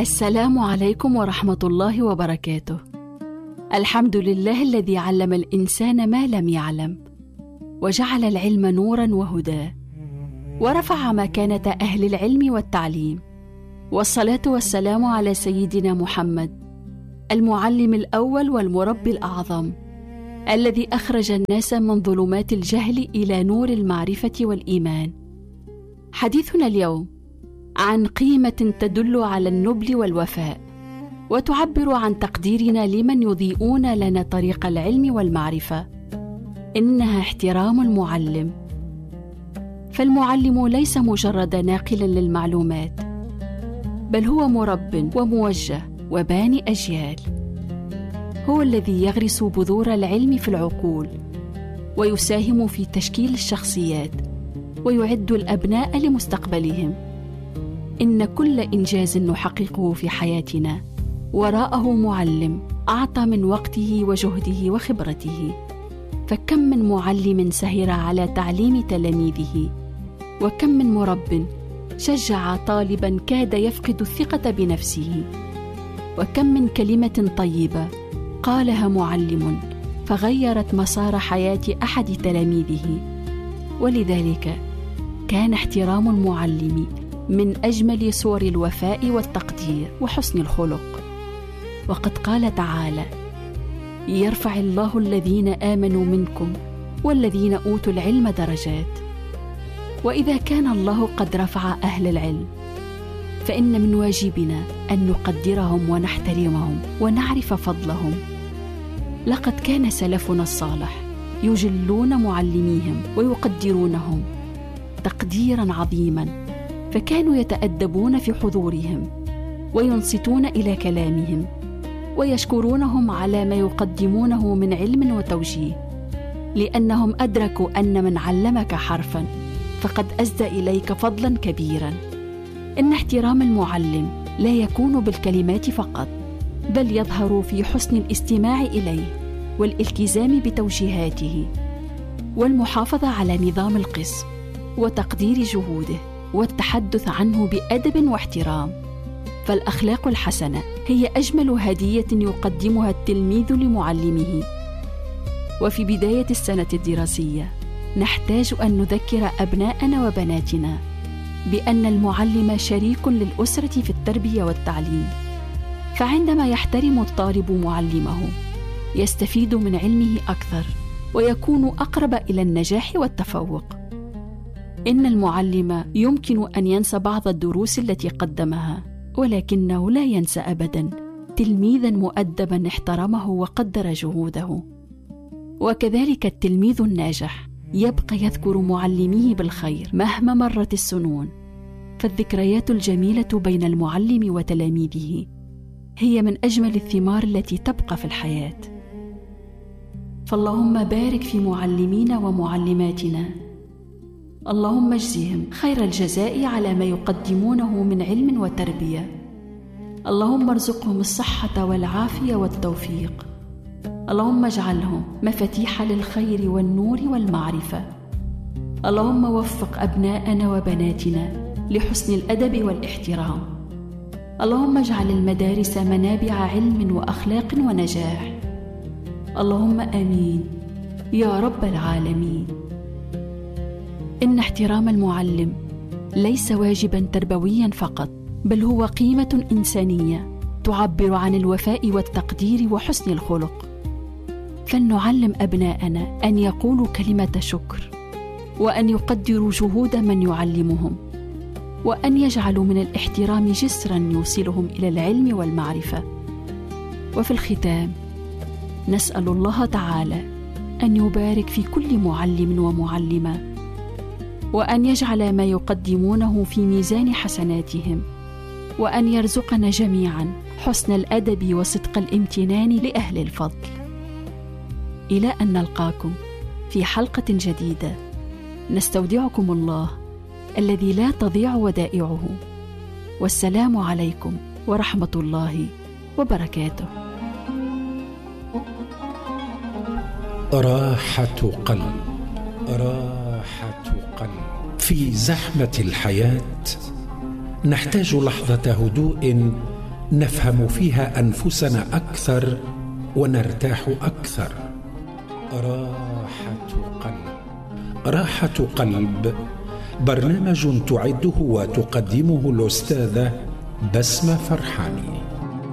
السلام عليكم ورحمة الله وبركاته. الحمد لله الذي علم الإنسان ما لم يعلم، وجعل العلم نورا وهدى، ورفع مكانة أهل العلم والتعليم، والصلاة والسلام على سيدنا محمد المعلم الأول والمربي الأعظم، الذي أخرج الناس من ظلمات الجهل إلى نور المعرفة والإيمان. حديثنا اليوم عن قيمة تدل على النبل والوفاء، وتعبر عن تقديرنا لمن يضيئون لنا طريق العلم والمعرفة. إنها احترام المعلم، فالمعلم ليس مجرد ناقلا للمعلومات، بل هو مرب وموجه وباني أجيال. هو الذي يغرس بذور العلم في العقول، ويساهم في تشكيل الشخصيات، ويعد الأبناء لمستقبلهم. إن كل إنجاز نحققه في حياتنا وراءه معلم أعطى من وقته وجهده وخبرته. فكم من معلم سهر على تعليم تلاميذه، وكم من مرب شجع طالبا كاد يفقد الثقة بنفسه، وكم من كلمة طيبة قالها معلم فغيرت مسار حياة أحد تلاميذه. ولذلك كان احترام المعلم من أجمل صور الوفاء والتقدير وحسن الخلق. وقد قال تعالى: يرفع الله الذين آمنوا منكم والذين أوتوا العلم درجات. وإذا كان الله قد رفع أهل العلم، فإن من واجبنا أن نقدرهم ونحترمهم ونعرف فضلهم. لقد كان سلفنا الصالح يجلون معلميهم ويقدرونهم تقديرا عظيما، فكانوا يتأدبون في حضورهم، وينصتون إلى كلامهم، ويشكرونهم على ما يقدمونه من علم وتوجيه، لأنهم أدركوا أن من علمك حرفا فقد أسدى إليك فضلا كبيرا. إن احترام المعلم لا يكون بالكلمات فقط، بل يظهر في حسن الاستماع إليه والالتزام بتوجيهاته، والمحافظة على نظام القسم، وتقدير جهوده، والتحدث عنه بأدب واحترام. فالأخلاق الحسنة هي أجمل هدية يقدمها التلميذ لمعلمه. وفي بداية السنة الدراسية نحتاج أن نذكر أبناءنا وبناتنا بأن المعلم شريك للأسرة في التربية والتعليم. فعندما يحترم الطالب معلمه يستفيد من علمه أكثر، ويكون أقرب إلى النجاح والتفوق. إن المعلم يمكن أن ينسى بعض الدروس التي قدمها، ولكنه لا ينسى أبدا تلميذا مؤدبا احترمه وقدر جهوده. وكذلك التلميذ الناجح يبقى يذكر معلميه بالخير مهما مرت السنون. فالذكريات الجميلة بين المعلم وتلاميذه هي من أجمل الثمار التي تبقى في الحياة. فاللهم بارك في معلمينا ومعلماتنا، اللهم اجزهم خير الجزاء على ما يقدمونه من علم وتربية. اللهم ارزقهم الصحة والعافية والتوفيق. اللهم اجعلهم مفاتيح للخير والنور والمعرفة. اللهم وفق أبناءنا وبناتنا لحسن الأدب والاحترام. اللهم اجعل المدارس منابع علم وأخلاق ونجاح. اللهم آمين يا رب العالمين. إن احترام المعلم ليس واجبا تربويا فقط، بل هو قيمة إنسانية تعبر عن الوفاء والتقدير وحسن الخلق. فلنعلم أبناءنا أن يقولوا كلمة شكر، وأن يقدروا جهود من يعلمهم، وأن يجعلوا من الاحترام جسرا يوصلهم إلى العلم والمعرفة. وفي الختام نسأل الله تعالى أن يبارك في كل معلم ومعلمة، وأن يجعل ما يقدمونه في ميزان حسناتهم، وأن يرزقنا جميعا حسن الأدب وصدق الامتنان لأهل الفضل. إلى أن نلقاكم في حلقة جديدة، نستودعكم الله الذي لا تضيع ودائعه. والسلام عليكم ورحمة الله وبركاته. راحة قلب، راحة قلب. في زحمة الحياة نحتاج لحظة هدوء نفهم فيها أنفسنا أكثر ونرتاح أكثر. راحة قلب. راحة قلب برنامج تعده وتقدمه الأستاذة بسمة فرحاني.